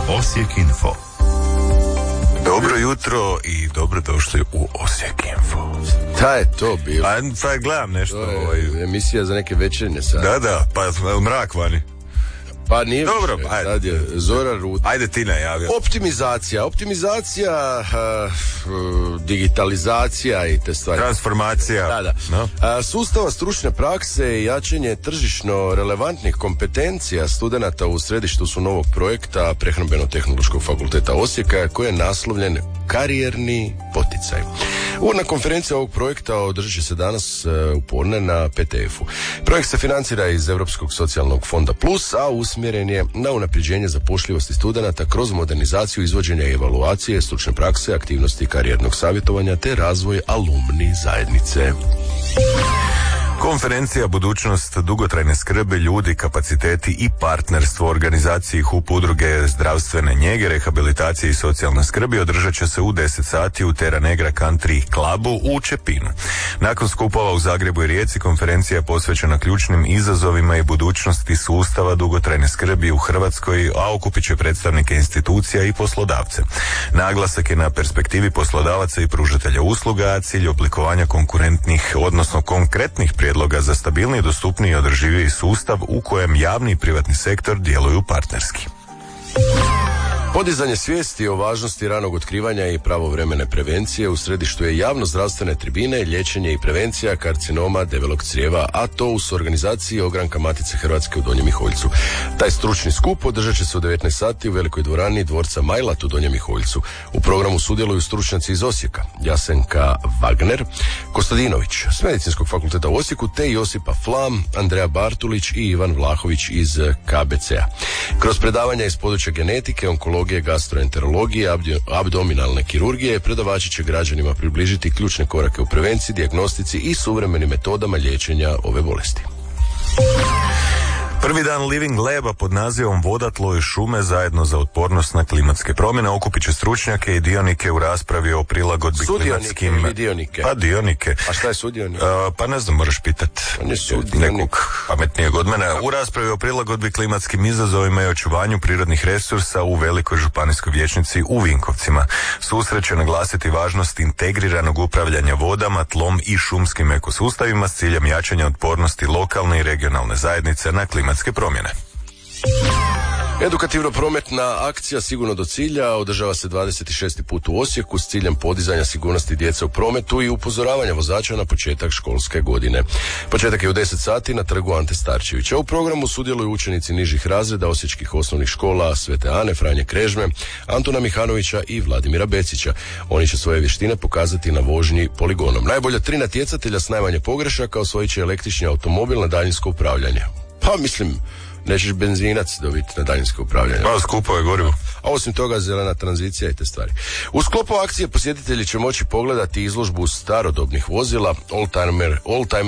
Osijek Info. Dobro jutro i dobrodošli u Osijek Info. Da je to bilo? Pa gledam nešto. To je emisija za neke večernje sate. Da, pa mrak vani. Pa nije dobro, više, ajde. sad je Zora Ruta. Ajde ti najavio. Optimizacija, digitalizacija i te stvari. Transformacija. Da. No. Sustava stručne prakse i jačanje tržišno relevantnih kompetencija studenata u središtu su novog projekta Prehrambeno-tehnološkog fakulteta Osijeka koji je naslovljen Karijerni poticaj. Uvodna konferencija ovog projekta održat će se danas u podne na PTF-u. Projekt se financira iz Europskog socijalnog fonda Plus, a usmjeren je na unapređenje zapošljivosti studenata kroz modernizaciju izvođenja i evaluacije, stručne prakse, aktivnosti karijernog savjetovanja te razvoj alumni zajednice. Konferencija Budućnost dugotrajne skrbi, ljudi, kapaciteti i partnerstvo organizaciji HUP udruge zdravstvene njege, rehabilitacije i socijalne skrbi održat će se u 10 sati u Terra Negra Country Clubu u Čepinu. Nakon skupova u Zagrebu i Rijeci konferencija je posvećena ključnim izazovima i budućnosti sustava dugotrajne skrbi u Hrvatskoj, a okupit će predstavnike institucija i poslodavce. Naglasak je na perspektivi poslodavaca i pružatelja usluga, a cilj oblikovanja konkurentnih, odnosno konkretnih prijedloga za stabilniji, dostupniji i održiviji sustav u kojem javni i privatni sektor djeluju partnerski. Podizanje svijesti o važnosti ranog otkrivanja i pravovremene prevencije u središtu je javno-zdravstvene tribine, liječenje i prevencija karcinoma debelog crijeva, a to u organizaciji Ogranka Matice Hrvatske u Donjem Miholjcu. Taj stručni skup održat će se u 19 sati u velikoj dvorani dvorca Majlat u Donjem Miholjcu. U programu sudjeluju stručnjaci iz Osijeka, Jasenka Wagner, Kostadinović s Medicinskog fakulteta u Osijeku te Josipa Flam, Andreja Bartulić i Ivan Vlahović iz KBC-a. Kroz predavanja iz područja genetike, onkologije, gastroenterologije, abdominalne kirurgije, predavači će građanima približiti ključne korake u prevenciji, dijagnostici i suvremenim metodama liječenja ove bolesti. Prvi dan Living Laba pod nazivom Voda, tlo i šume zajedno za otpornost na klimatske promjene okupit će stručnjake i dionike u raspravi o prilagodbi klimatskim... Ili dionike? Pa dionike. A šta je sudionik? Pa ne znam, moraš pitat nekog pametnijeg od mene. U raspravi o prilagodbi klimatskim izazovima i očuvanju prirodnih resursa u Velikoj županijskoj vijećnici u Vinkovcima. Susret će naglasiti važnost integriranog upravljanja vodama, tlom i šumskim ekosustavima s ciljem jačanja otpornosti lokalne i regionalne zajednice na klimatske promjene. Edukativno-prometna akcija Sigurno do cilja održava se 26. put u Osijeku s ciljem podizanja sigurnosti djece u prometu i upozoravanja vozača na početak školske godine. Početak je u 10 sati na trgu Ante Starčevića. U programu sudjeluju učenici nižih razreda osječkih osnovnih škola Svete Ane, Franje Krežme, Antuna Mihanovića i Vladimira Becića. Oni će svoje vještine pokazati na vožnji poligonom. Najbolja 3 natjecatelja s najmanje pogrešaka osvojit će električni automobil na daljinsko upravljanje. Pa mislim, nećeš benzinac dobiti na daljinsko upravljanje. Pa skupo je gorivo. A osim toga zelena tranzicija i te stvari. U sklopu akcije posjetitelji će moći pogledati izložbu starodobnih vozila Oldtimer.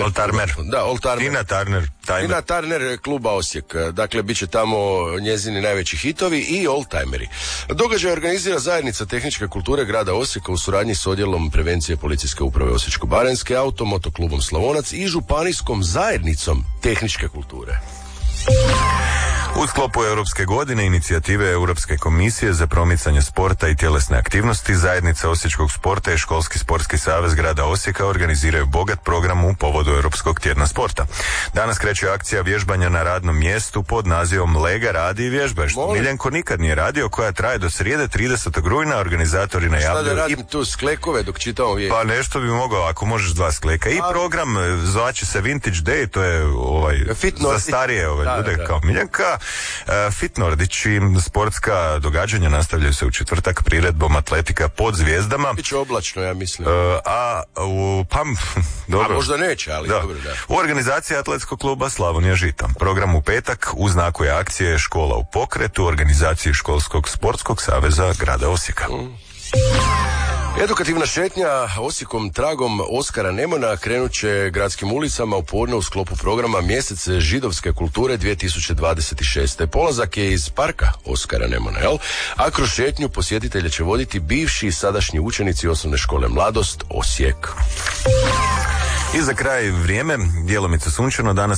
Tina Turner kluba Osijek. Dakle, bit će tamo njezini najveći hitovi i oldtimeri. Događaj organizira zajednica tehničke kulture grada Osijeka u suradnji s odjelom prevencije policijske uprave Osječko-baranjske, Automotoklubom Slavonac i županijskom zajednicom tehničke kulture. U sklopu Europske godine inicijative Europske komisije za promicanje sporta i tjelesne aktivnosti, zajednica Osječkog sporta i Školski sportski savez grada Osijeka organiziraju bogat program u povodu Europskog tjedna sporta. Danas kreće akcija vježbanja na radnom mjestu pod nazivom Lega, radi i vježbaj, što Miljenko nikad nije radio, koja traje do srijede 30. rujna. Organizatori najavljuju... Šta da radim tu sklekove dok čitamo vijest? Pa nešto bi mogao, ako možeš 2 skleka. I program zvaće se Vintage Day, to je za starije ljude kao Miljenka. Fit Nordić i sportska događanja nastavljaju se u četvrtak priredbom atletika pod zvijezdama. Biće oblačno, ja mislim. Dobro. A možda neće, ali dobro, da. U organizaciji atletskog kluba Slavonija Žita. Program u petak u znaku je akcije Škola u pokretu, u organizaciji Školskog sportskog saveza grada Osijeka. Edukativna šetnja Osijekom tragom Oskara Nemona krenut će gradskim ulicama u podne u sklopu programa Mjesec židovske kulture 2026. Polazak je iz parka Oskara Nemona, a kroz šetnju posjetitelje će voditi bivši i sadašnji učenici osnovne škole Mladost Osijek. I za kraj vrijeme, djelomice sunčano, danas